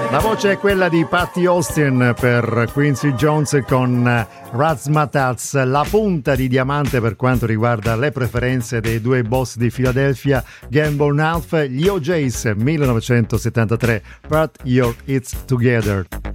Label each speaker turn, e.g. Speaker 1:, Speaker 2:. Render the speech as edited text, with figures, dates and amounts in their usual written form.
Speaker 1: La voce è quella di Patty Austin per Quincy Jones con Razzmatazz, la punta di diamante per quanto riguarda le preferenze dei due boss di Philadelphia, Gamble Nalf, gli OJs 1973, Put Your It's Together.